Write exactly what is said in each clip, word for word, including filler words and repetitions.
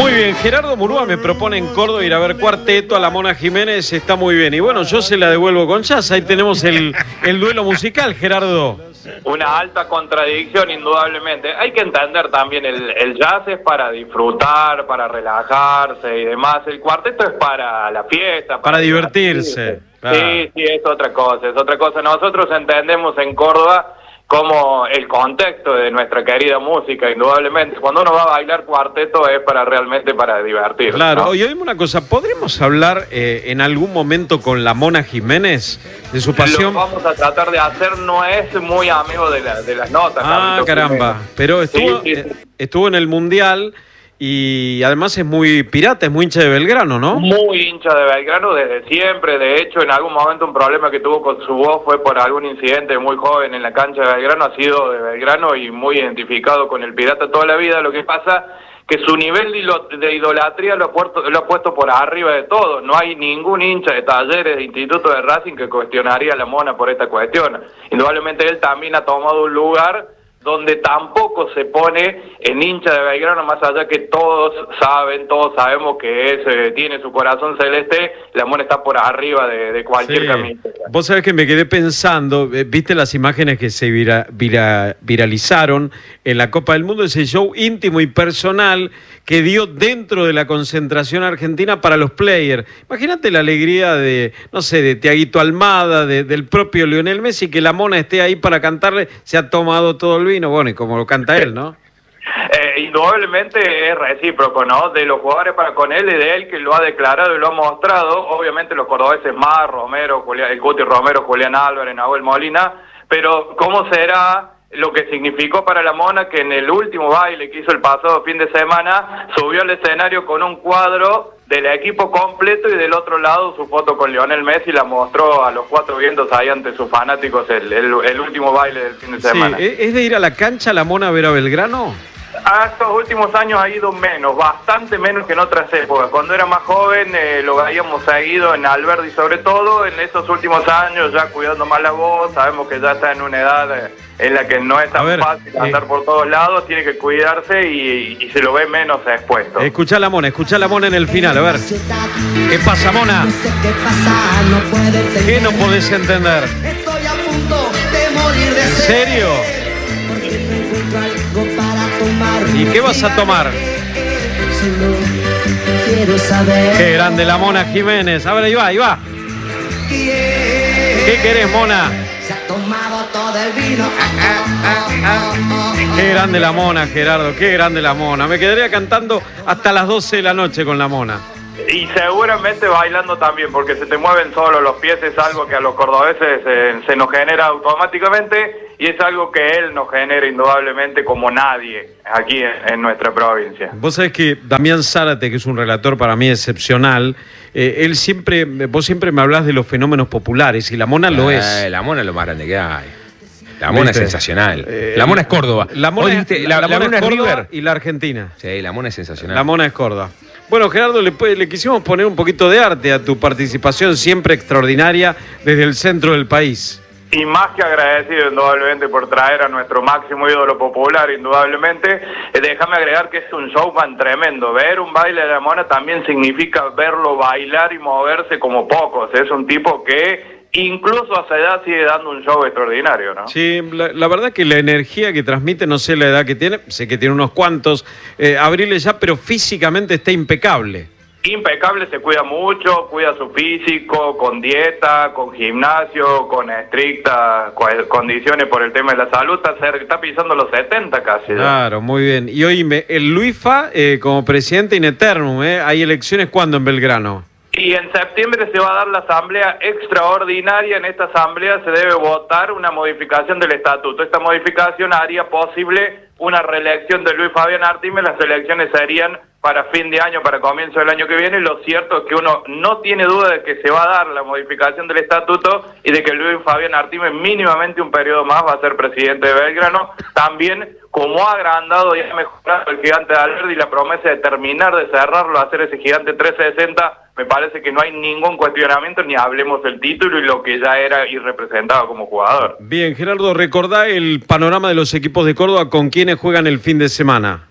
Muy bien, Gerardo Murúa me propone en Córdoba ir a ver cuarteto a la Mona Jiménez, está muy bien. Y bueno, yo se la devuelvo con jazz, ahí tenemos el, el duelo musical, Gerardo. Una alta contradicción, indudablemente. Hay que entender también, el, el jazz es para disfrutar, para relajarse y demás. El cuarteto es para la fiesta. Para, para divertirse. divertirse. Claro. Sí, sí, es otra cosa, es otra cosa. Nosotros entendemos en Córdoba como el contexto de nuestra querida música, indudablemente. Cuando uno va a bailar cuarteto es para realmente para divertirse. Claro, ¿no? Oye, dime una cosa, ¿podremos hablar eh, en algún momento con la Mona Jiménez de su pasión? Lo vamos a tratar de hacer, no es muy amigo de, la, de las notas. Ah, caramba, primero. pero estuvo, sí, sí, sí. Eh, estuvo en el Mundial y además es muy pirata, es muy hincha de Belgrano, ¿no? Muy hincha de Belgrano desde siempre. De hecho, en algún momento un problema que tuvo con su voz fue por algún incidente muy joven en la cancha de Belgrano. Ha sido de Belgrano y muy identificado con el pirata toda la vida. Lo que pasa que su nivel de idolatría lo ha, puesto, lo ha puesto por arriba de todo. No hay ningún hincha de Talleres, de Instituto de Racing que cuestionaría a la Mona por esta cuestión. Indudablemente él también ha tomado un lugar donde tampoco se pone en hincha de Belgrano, más allá que todos saben, todos sabemos que es, eh, tiene su corazón celeste, la Mona está por arriba de, de cualquier sí. camiseta. Vos sabés que me quedé pensando, viste las imágenes que se vira, vira, viralizaron en la Copa del Mundo, ese show íntimo y personal que dio dentro de la concentración argentina para los players. Imagínate la alegría de, no sé, de Tiaguito Almada, de, del propio Lionel Messi, que la Mona esté ahí para cantarle, se ha tomado todo el vino, bueno, y como lo canta él, ¿no? Eh, indudablemente es recíproco, ¿no? De los jugadores para con él y de él que lo ha declarado y lo ha mostrado, obviamente los cordobeses más, Romero, Julián, el Guti Romero, Julián Álvarez, Nahuel Molina, pero ¿cómo será lo que significó para la Mona que en el último baile que hizo el pasado fin de semana subió al escenario con un cuadro del equipo completo y del otro lado su foto con Lionel Messi, la mostró a los cuatro vientos ahí ante sus fanáticos el, el, el último baile del fin de semana? Sí, ¿es de ir a la cancha la Mona a ver a Belgrano? A estos últimos años ha ido menos, bastante menos que en otras épocas. Cuando era más joven eh, lo habíamos seguido en Alberdi sobre todo. En estos últimos años ya cuidando más la voz, sabemos que ya está en una edad eh, en la que no es tan ver, fácil andar eh, por todos lados, tiene que cuidarse y, y se lo ve menos expuesto. Escuchá la Mona, escuchá la Mona en el final, a ver. ¿Qué pasa, Mona? ¿Qué no podés entender? Estoy a punto de morir de ¿En serio? ¿Y qué vas a tomar? Qué grande la Mona Jiménez. A ver, ahí va, ahí va. ¿Qué querés, Mona? Se ha tomado todo el vino. Qué grande la Mona, Gerardo. Qué grande la Mona. Me quedaría cantando hasta las doce de la noche con la Mona. Y seguramente bailando también, porque se te mueven solo los pies, es algo que a los cordobeses eh, se nos genera automáticamente y es algo que él nos genera indudablemente como nadie aquí en, en nuestra provincia. Vos sabés que Damián Zárate, que es un relator para mí excepcional, eh, él siempre, vos siempre me hablás de los fenómenos populares y la Mona lo eh, es. La Mona es lo más grande que hay. La Mona ¿Viste? Es sensacional. Eh, la Mona es Córdoba. La Mona, dijiste, la, la, la, la Mona es Córdoba River y la Argentina. Sí, la Mona es sensacional. La Mona es Córdoba. Bueno, Gerardo, le, le quisimos poner un poquito de arte a tu participación siempre extraordinaria desde el centro del país. Y más que agradecido indudablemente por traer a nuestro máximo ídolo popular, indudablemente. Eh, déjame agregar que es un showman tremendo. Ver un baile de la Mona también significa verlo bailar y moverse como pocos. Es un tipo que incluso a esa edad sigue dando un show extraordinario, ¿no? Sí, la, la verdad que la energía que transmite, no sé la edad que tiene, sé que tiene unos cuantos eh, abriles ya, pero físicamente está impecable. Impecable, se cuida mucho, cuida su físico, con dieta, con gimnasio, con estrictas condiciones por el tema de la salud, está, está pisando los setenta casi. ¿no? Claro, muy bien. Y oíme, el Luifa eh, como presidente in eternum, ¿eh? ¿Hay elecciones cuándo en Belgrano? Y en septiembre se va a dar la asamblea extraordinaria. En esta asamblea se debe votar una modificación del estatuto. Esta modificación haría posible una reelección de Luis Fabián Artimes. Las elecciones serían para fin de año, para comienzo del año que viene. Lo cierto es que uno no tiene duda de que se va a dar la modificación del estatuto y de que Luis Fabián Artimes mínimamente un periodo más va a ser presidente de Belgrano. También, como ha agrandado y ha mejorado el gigante de Alberdi y la promesa de terminar de cerrarlo, hacer ese gigante trescientos sesenta, me parece que no hay ningún cuestionamiento, ni hablemos del título y lo que ya era y representaba como jugador. Bien, Gerardo, recordá el panorama de los equipos de Córdoba con quienes juegan el fin de semana.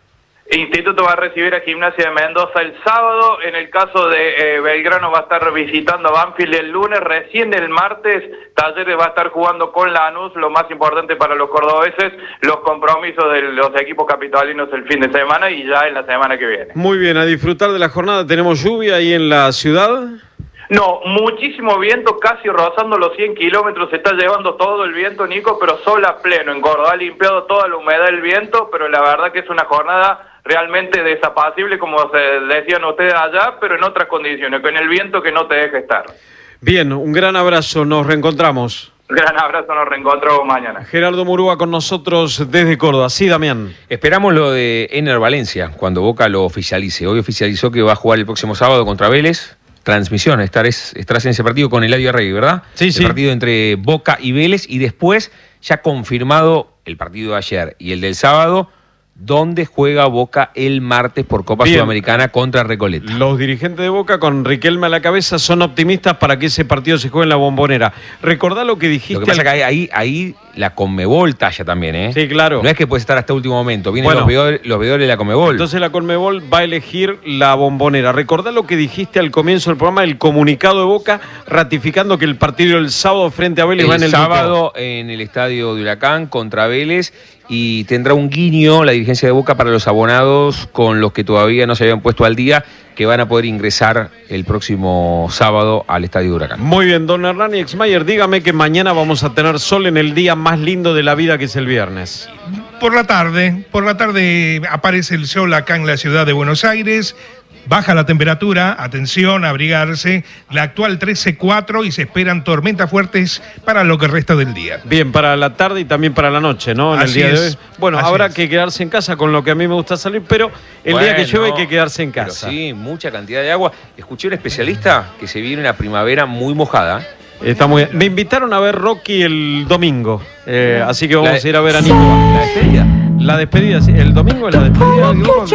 Instituto va a recibir a Gimnasia de Mendoza el sábado. En el caso de eh, Belgrano va a estar visitando a Banfield el lunes. Recién el martes Talleres va a estar jugando con Lanús. Lo más importante para los cordobeses, los compromisos de los equipos capitalinos el fin de semana y ya en la semana que viene. Muy bien, a disfrutar de la jornada. ¿Tenemos lluvia ahí en la ciudad? No, muchísimo viento, casi rozando los cien kilómetros, se está llevando todo el viento, Nico, pero sol a pleno en Córdoba. Ha limpiado toda la humedad del viento, pero la verdad que es una jornada realmente desapacible, como se decían ustedes allá, pero en otras condiciones, con el viento que no te deja estar. Bien, un gran abrazo, nos reencontramos. Gran abrazo, nos reencontramos mañana. Gerardo Murúa con nosotros desde Córdoba. Sí, Damián. Esperamos lo de Ener Valencia, cuando Boca lo oficialice. Hoy oficializó que va a jugar el próximo sábado contra Vélez. Transmisión, estarás, estarás en ese partido con Eladio Arregui, ¿verdad? Sí, el sí. El partido entre Boca y Vélez, y después ya confirmado el partido de ayer y el del sábado, donde juega Boca el martes por Copa Bien. Sudamericana contra Recoleta. Los dirigentes de Boca, con Riquelme a la cabeza, son optimistas para que ese partido se juegue en la Bombonera. Recordá lo que dijiste. Lo que pasa al... es que ahí, ahí la Conmebol talla también, ¿eh? Sí, claro. No es que puedes estar hasta último momento. Vienen Bueno, los, veedores, los veedores de la Conmebol. Entonces la Conmebol va a elegir la Bombonera. Recordá lo que dijiste al comienzo del programa, el comunicado de Boca ratificando que el partido del sábado frente a Vélez el va en el sábado en el estadio de Huracán contra Vélez, y tendrá un guiño la dirigencia de Boca para los abonados con los que todavía no se habían puesto al día, que van a poder ingresar el próximo sábado al estadio de Huracán. Muy bien, don Hernán Exmayer, dígame que mañana vamos a tener sol en el día más lindo de la vida, que es el viernes. Por la tarde, por la tarde aparece el sol acá en la ciudad de Buenos Aires. Baja la temperatura, atención, abrigarse, la actual trece cuatro, y se esperan tormentas fuertes para lo que resta del día. Bien, para la tarde y también para la noche, ¿no? En Así el día es, de hoy. Bueno, así habrá es. que quedarse en casa, con lo que a mí me gusta salir, pero el Bueno, día que llueve hay que quedarse en casa. Pero sí, mucha cantidad de agua. Escuché a un especialista que se viene una primavera muy mojada. Está muy bien. Me invitaron a ver Rocky el domingo, eh, así que vamos La- a ir a ver a Nico. ¿La despedida? La despedida, sí, el domingo es la despedida.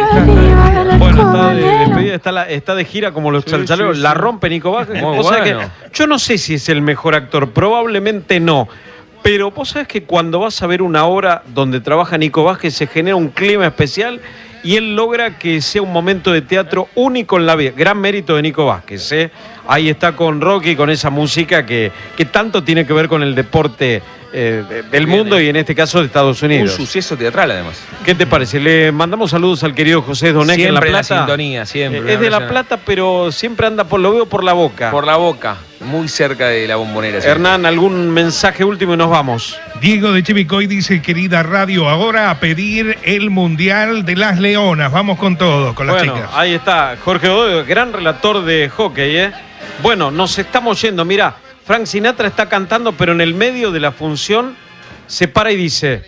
Bueno, está de despedida, está, la- está de gira como los Sí, chalchaleros. sí, La sí. rompe Nico Vázquez. Muy Vos sabés bueno. que yo no sé si es el mejor actor, probablemente no. Pero vos sabés que cuando vas a ver una obra donde trabaja Nico Vázquez se genera un clima especial y él logra que sea un momento de teatro único en la vida. Gran mérito de Nico Vázquez, ¿eh? Ahí está con Rocky, con esa música que, que tanto tiene que ver con el deporte eh, de- del Bien, mundo eh. y en este caso de Estados Un Unidos. suceso teatral, además. ¿Qué te parece? Le mandamos saludos al querido José Donec en La Siempre en la Plata. sintonía, siempre. Eh, es de La Plata, pero siempre anda por, lo veo por la boca. Por la Boca, muy cerca de la Bombonera. siempre. Hernán, algún mensaje último y nos vamos. Diego de Chivicoy dice, querida radio, ahora a pedir el Mundial de las Leonas. Vamos con todo, con las Bueno, chicas. ahí está Jorge Godoy, gran relator de hockey, ¿eh? Bueno, nos estamos yendo. Mirá, Frank Sinatra está cantando, pero en el medio de la función se para y dice: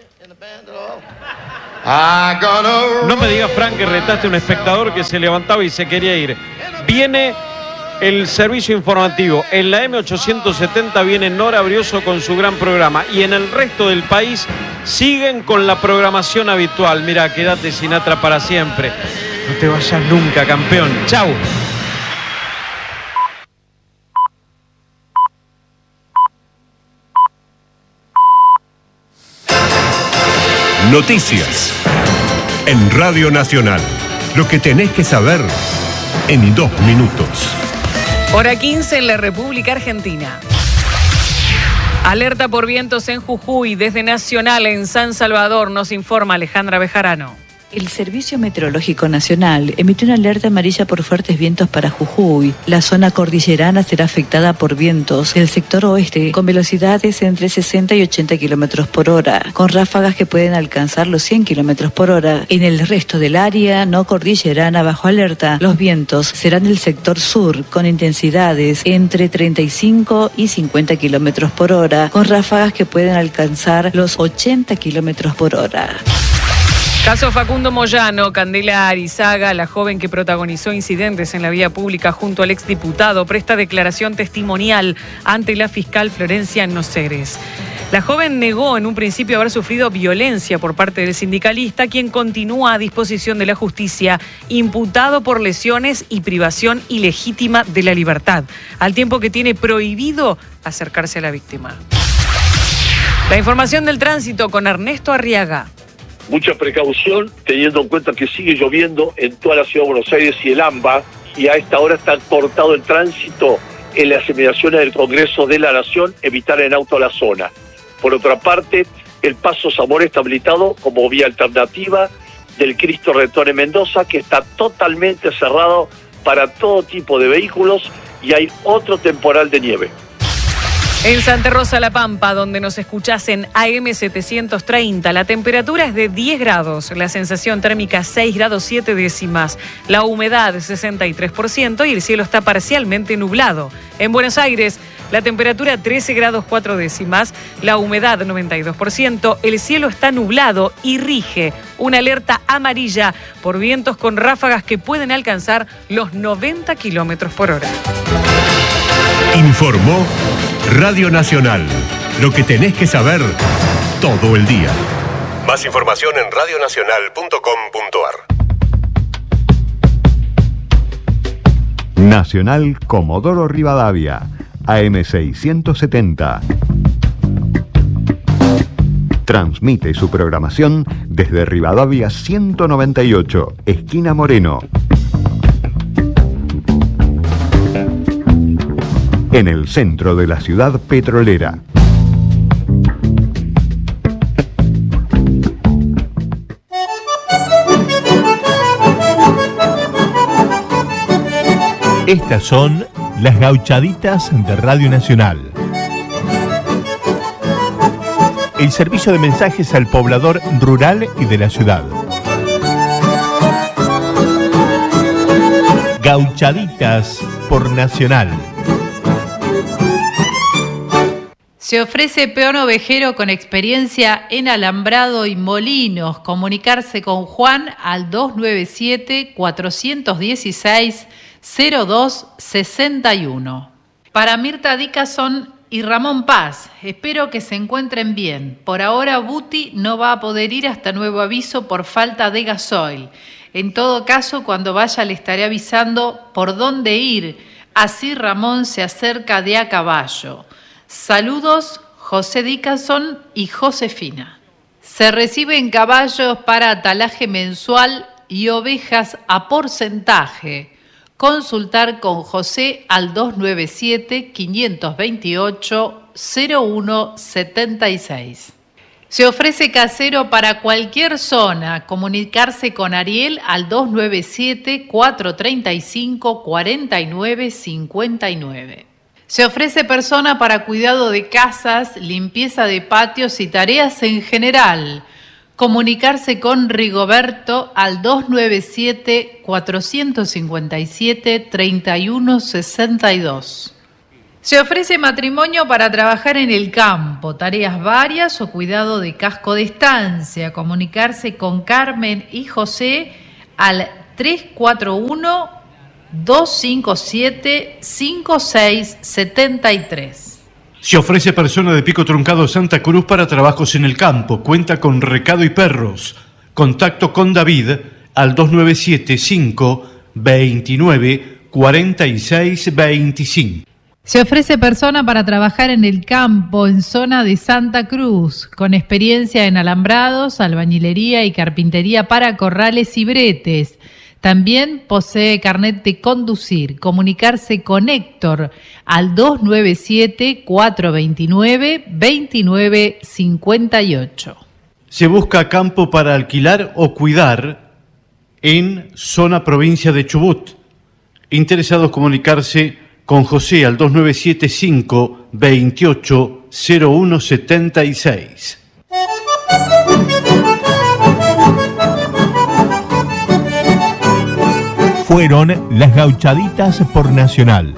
no me digas, Frank, que retaste a un espectador que se levantaba y se quería ir. Viene el servicio informativo. En la M ochocientos setenta viene Nora Brioso con su gran programa. Y en el resto del país siguen con la programación habitual. Mira, quédate Sinatra para siempre. No te vayas nunca, campeón. Chau. Noticias en Radio Nacional. Lo que tenés que saber en dos minutos. Hora quince en la República Argentina. Alerta por vientos en Jujuy. Desde Nacional en San Salvador nos informa Alejandra Bejarano. El Servicio Meteorológico Nacional emitió una alerta amarilla por fuertes vientos para Jujuy. La zona cordillerana será afectada por vientos del sector oeste con velocidades entre sesenta y ochenta kilómetros por hora, con ráfagas que pueden alcanzar los cien kilómetros por hora. En el resto del área no cordillerana bajo alerta, los vientos serán del sector sur con intensidades entre treinta y cinco y cincuenta kilómetros por hora, con ráfagas que pueden alcanzar los ochenta kilómetros por hora. Caso Facundo Moyano. Candela Arizaga, la joven que protagonizó incidentes en la vía pública junto al exdiputado, presta declaración testimonial ante la fiscal Florencia Noceres. La joven negó en un principio haber sufrido violencia por parte del sindicalista, quien continúa a disposición de la justicia, imputado por lesiones y privación ilegítima de la libertad, al tiempo que tiene prohibido acercarse a la víctima. La información del tránsito con Ernesto Arriaga. Mucha precaución, teniendo en cuenta que sigue lloviendo en toda la ciudad de Buenos Aires y el AMBA, y a esta hora está cortado el tránsito en las inmediaciones del Congreso de la Nación, evitar en auto a la zona. Por otra parte, el Paso Zamora está habilitado como vía alternativa del Cristo Redentor en Mendoza, que está totalmente cerrado para todo tipo de vehículos, y hay otro temporal de nieve. En Santa Rosa La Pampa, donde nos escuchás en A M setecientos treinta, la temperatura es de diez grados, la sensación térmica seis grados siete décimas, la humedad sesenta y tres por ciento y el cielo está parcialmente nublado. En Buenos Aires, la temperatura trece grados cuatro décimas, la humedad noventa y dos por ciento, el cielo está nublado y rige una alerta amarilla por vientos con ráfagas que pueden alcanzar los noventa kilómetros por hora. Informó Radio Nacional. Lo que tenés que saber todo el día. Más información en radio nacional punto com punto a r. Nacional Comodoro Rivadavia, A M seiscientos setenta. Transmite su programación desde Rivadavia ciento noventa y ocho, esquina Moreno. En el centro de la ciudad petrolera. Estas son las gauchaditas de Radio Nacional. El servicio de mensajes al poblador rural y de la ciudad. Gauchaditas por Nacional. Se ofrece peón ovejero con experiencia en alambrado y molinos. Comunicarse con Juan al dos nueve siete, cuatro uno seis, cero dos seis uno. Para Mirta Dickerson y Ramón Paz, espero que se encuentren bien. Por ahora Buti no va a poder ir hasta nuevo aviso por falta de gasoil. En todo caso, cuando vaya le estaré avisando por dónde ir. Así Ramón se acerca de a caballo. Saludos, José Dickerson y Josefina. Se reciben caballos para atalaje mensual y ovejas a porcentaje. Consultar con José al dos nueve siete, cinco dos ocho, cero uno siete seis. Se ofrece casero para cualquier zona. Comunicarse con Ariel al dos nueve siete, cuatro tres cinco, cuatro nueve cinco nueve. Se ofrece persona para cuidado de casas, limpieza de patios y tareas en general. Comunicarse con Rigoberto al dos nueve siete, cuatro cinco siete, tres uno seis dos. Se ofrece matrimonio para trabajar en el campo, tareas varias o cuidado de casco de estancia. Comunicarse con Carmen y José al tres cuatro uno, dos cinco siete, cinco seis siete tres. Se ofrece persona de Pico Truncado Santa Cruz para trabajos en el campo. Cuenta con recado y perros. Contacto con David al dos nueve siete, cinco dos nueve, cuatro seis dos cinco. Se ofrece persona para trabajar en el campo en zona de Santa Cruz, con experiencia en alambrados, albañilería y carpintería para corrales y bretes. También posee carnet de conducir. Comunicarse con Héctor al dos nueve siete, cuatro dos nueve, dos nueve cinco ocho. Se busca campo para alquilar o cuidar en zona provincia de Chubut. Interesados comunicarse con José al dos nueve siete, cinco dos ocho, cero uno siete seis. Fueron las gauchaditas por Nacional.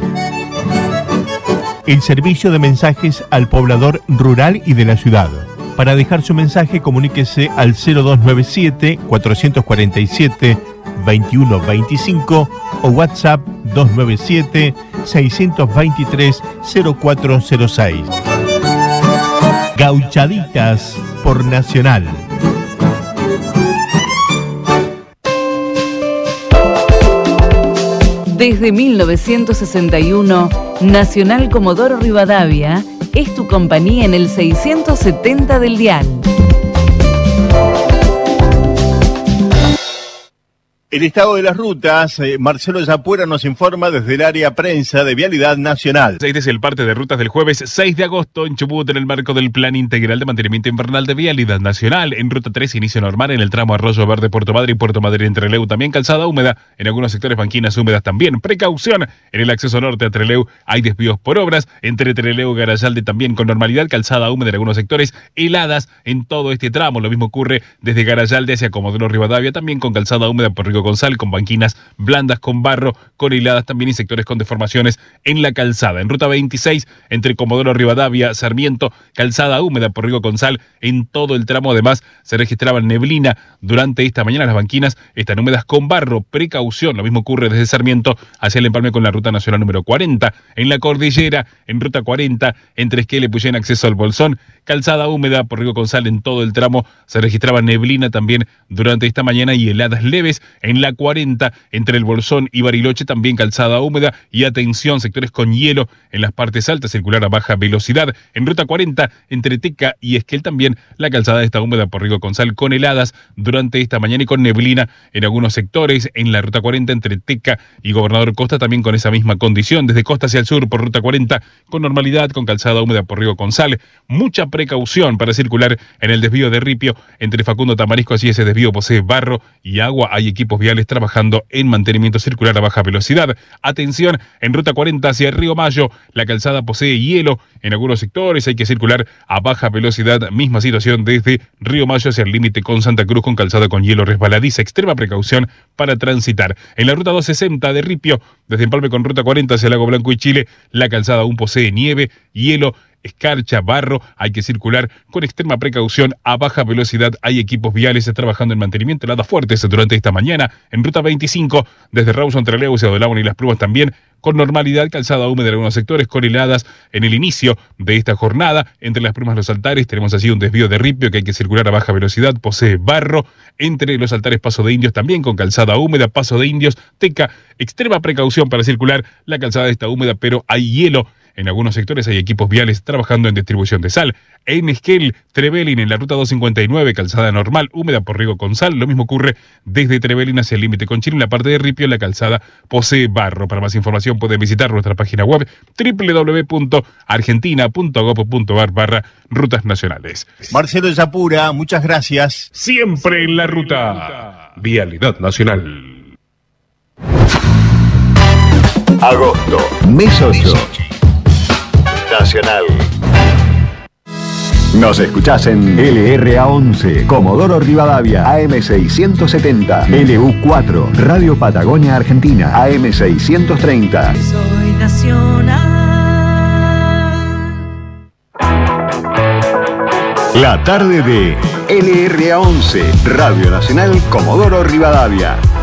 El servicio de mensajes al poblador rural y de la ciudad. Para dejar su mensaje, comuníquese al cero dos nueve siete, cuatro cuatro siete, dos uno dos cinco o WhatsApp dos nueve siete, seis dos tres, cero cuatro cero seis. Gauchaditas por Nacional. Desde mil novecientos sesenta y uno, Nacional Comodoro Rivadavia es tu compañía en el seiscientos setenta del dial. El estado de las rutas, eh, Marcelo Yapura nos informa desde el área prensa de Vialidad Nacional. Este es el parte de rutas del jueves seis de agosto en Chubut en el marco del Plan Integral de Mantenimiento Invernal de Vialidad Nacional. En ruta tres, inicio normal en el tramo Arroyo Verde, Puerto Madre y Puerto Madre en Trelew. También calzada húmeda, en algunos sectores banquinas húmedas también. Precaución, en el acceso norte a Trelew hay desvíos por obras. Entre Trelew y Garayalde también con normalidad, calzada húmeda en algunos sectores, heladas en todo este tramo. Lo mismo ocurre desde Garayalde hacia Comodoro Rivadavia, también con calzada húmeda por Río con sal, con banquinas blandas, con barro, con heladas también y sectores con deformaciones en la calzada. En ruta veintiséis, entre Comodoro Rivadavia, Sarmiento, calzada húmeda por Río con sal, en todo el tramo además se registraba neblina durante esta mañana. Las banquinas están húmedas con barro, precaución. Lo mismo ocurre desde Sarmiento hacia el empalme con la ruta nacional número cuarenta. En la cordillera, en ruta cuarenta, entre Esquel y Puyén, acceso al Bolsón, calzada húmeda por Río con sal, en todo el tramo se registraba neblina también durante esta mañana y heladas leves. En la cuarenta, entre el Bolsón y Bariloche, también calzada húmeda y atención, sectores con hielo en las partes altas, circular a baja velocidad. En ruta cuarenta, entre Teca y Esquel, también la calzada está húmeda por Río con sal, con heladas durante esta mañana y con neblina en algunos sectores. En la ruta cuarenta, entre Teca y Gobernador Costa, también con esa misma condición. Desde Costa hacia el sur, por ruta cuarenta, con normalidad, con calzada húmeda por Río con sal. Mucha precaución para circular en el desvío de Ripio, entre Facundo Tamarisco, así ese desvío posee barro y agua. Hay equipos viales trabajando en mantenimiento circular a baja velocidad. Atención, en ruta cuarenta hacia Río Mayo, la calzada posee hielo en algunos sectores, hay que circular a baja velocidad. Misma situación desde Río Mayo hacia el límite con Santa Cruz, con calzada con hielo resbaladiza. Extrema precaución para transitar. En la ruta doscientos sesenta de Ripio, desde Empalme con ruta cuarenta hacia Lago Blanco y Chile, la calzada aún posee nieve, hielo, escarcha, barro. Hay que circular con extrema precaución a baja velocidad. Hay equipos viales trabajando en mantenimiento, heladas fuertes durante esta mañana. En ruta veinticinco, desde Rawson, Trelew hacia Dolabón y Las Plumas, también con normalidad, calzada húmeda en algunos sectores, con heladas en el inicio de esta jornada. Entre Las Plumas y Los Altares tenemos así un desvío de Ripio que hay que circular a baja velocidad, posee barro. Entre Los Altares, Paso de Indios, también con calzada húmeda, Paso de Indios, Teca, extrema precaución para circular. La calzada está húmeda, pero hay hielo. En algunos sectores hay equipos viales trabajando en distribución de sal. En Esquel, Trevelin, en la ruta doscientos cincuenta y nueve, calzada normal, húmeda por Río con sal. Lo mismo ocurre desde Trevelin hacia el límite con Chile. En la parte de Ripio, la calzada posee barro. Para más información pueden visitar nuestra página web doble u doble u doble u punto argentina punto gob punto ar barra rutas nacionales. Marcelo Yapura, muchas gracias. Siempre en la ruta. Vialidad Nacional. Agosto, mes ocho. Nacional. Nos escuchás en L R A once, Comodoro Rivadavia, A M seiscientos setenta, L U cuatro, Radio Patagonia Argentina, A M seiscientos treinta. Soy nacional. La tarde de L R A once, Radio Nacional Comodoro Rivadavia.